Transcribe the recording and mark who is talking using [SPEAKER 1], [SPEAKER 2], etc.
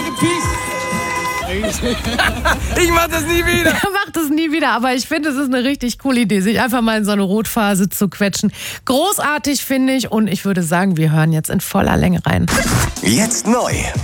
[SPEAKER 1] Danke, Peace. Ich mach das nie wieder.
[SPEAKER 2] Er macht es nie wieder, aber ich finde, es ist eine richtig coole Idee, sich einfach mal in so eine Rotphase zu quetschen. Großartig, finde ich, und ich würde sagen, wir hören jetzt in voller Länge rein.
[SPEAKER 3] Jetzt neu.